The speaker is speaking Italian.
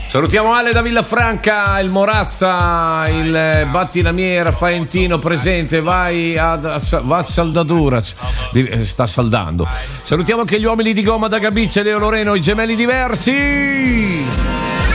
Salutiamo Ale da Villafranca, il Morazza, il Battinamiera, Faentino presente, va a Saldadura, sta saldando. Salutiamo anche gli uomini di gomma da Gabicce, Leo Loreno, i gemelli diversi.